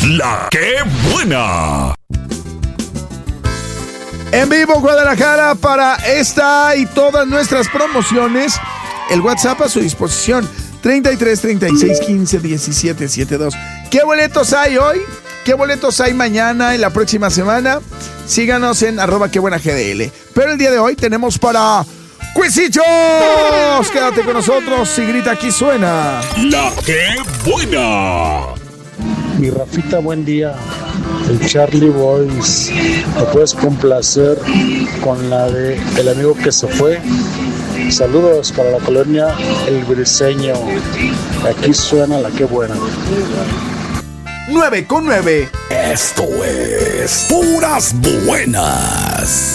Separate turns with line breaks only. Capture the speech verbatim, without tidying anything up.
La que buena.
En vivo Guadalajara para esta y todas nuestras promociones. El WhatsApp a su disposición. treinta y tres, treinta y seis, quince, diecisiete, setenta y dos. ¿Qué boletos hay hoy? ¿Qué boletos hay mañana y la próxima semana? Síganos en arroba que buena G D L. Pero el día de hoy tenemos para ¡Cuisichos! Quédate con nosotros y grita, aquí suena
La que buena.
Mi Rafita, buen día. El Charlie Boys. ¿Me puedes complacer con la de El amigo que se fue? Saludos para la colonia El Briseño. Aquí suena la que buena.
nueve con nueve.
Esto es Puras Buenas.